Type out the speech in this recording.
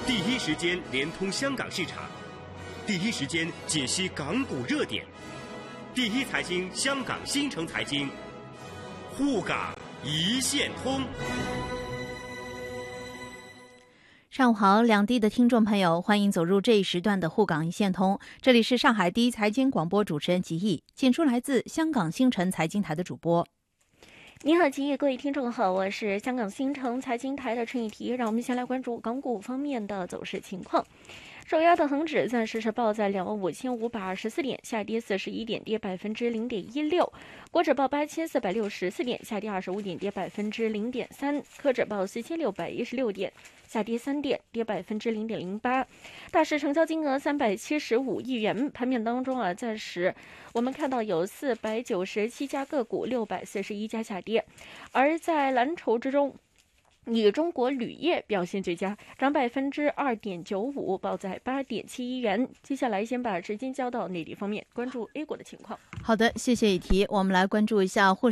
第一时间连通香港市场，第一时间解析港股热点，第一财经香港新城财经，沪港一线通。 上午好，两地的听众朋友，欢迎走入这一时段的沪港一线通。这里是上海第一财经广播主持人吉毅，请出来自香港新城财经台的主播。 你好，吉毅，各位听众好，我是香港新城财经台的陈雨提。让我们先来关注港股方面的走势情况。受压的恒指暂时是报在25,524点，下跌41点，跌0.16%。国指报8464点，下跌25点，跌0.3%。科指报4616点，下跌3点，跌0.08%。大市成交金额375亿元。盘面当中暂时我们看到有497家个股，641家下跌。而在蓝筹之中，以中国铝业表现最佳，涨2.95%，报在8.71元。接下来先把时间交到内地方面，关注 A 股的情况。 好的，谢谢雨提。我们来关注一下沪